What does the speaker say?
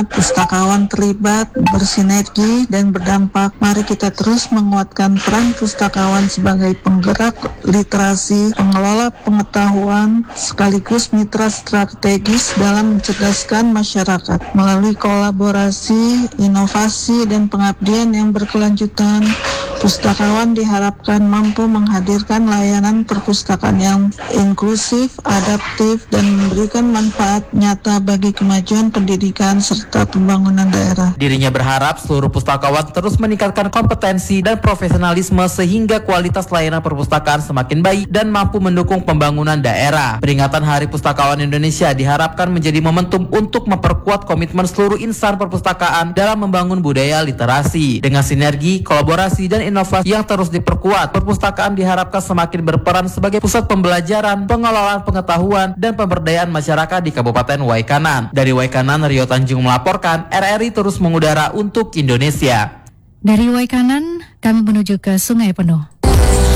masyarakat, pustakawan terlibat, bersinergi, dan berdampak. Mari kita terus menguatkan peran pustakawan sebagai penggerak literasi, pengelola pengetahuan, sekaligus mitra strategis dalam mencerdaskan masyarakat. Melalui kolaborasi, inovasi, dan pengabdian yang berkelanjutan, pustakawan diharapkan mampu menghadirkan layanan perpustakaan yang inklusif, adaptif, dan memberikan manfaat nyata bagi kemajuan pendidikan serta pembangunan daerah. Dirinya berharap seluruh pustakawan terus meningkatkan kompetensi dan profesionalisme sehingga kualitas layanan perpustakaan semakin baik dan mampu mendukung pembangunan daerah. Peringatan Hari Pustakawan Indonesia diharapkan menjadi momentum untuk memperkuat komitmen seluruh insan perpustakaan dalam membangun budaya literasi. Dengan sinergi, kolaborasi, dan inovasi yang terus diperkuat, perpustakaan diharapkan semakin berperan sebagai pusat pembelajaran, pengelolaan pengetahuan, dan pemberdayaan masyarakat di Kabupaten Waikanan. Dari Waikanan, Rio Tanjung melaporkan, RRI terus mengudara untuk Indonesia. Dari Waikanan, kami menuju ke Sungai Penuh.